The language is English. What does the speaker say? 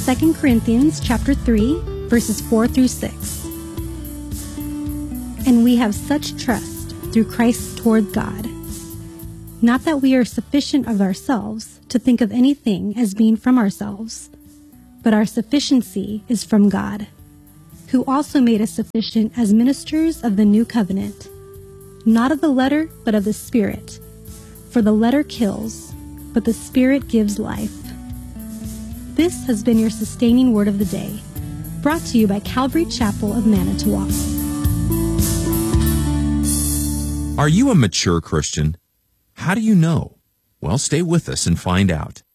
2 Corinthians chapter 3, verses 4 through 6. And we have such trust through Christ toward God. Not that we are sufficient of ourselves to think of anything as being from ourselves, but our sufficiency is from God, who also made us sufficient as ministers of the new covenant, not of the letter, but of the Spirit. For the letter kills, but the Spirit gives life. This has been your sustaining word of the day, brought to you by Calvary Chapel of Manitowoc. Are you a mature Christian? How do you know? Well, stay with us and find out.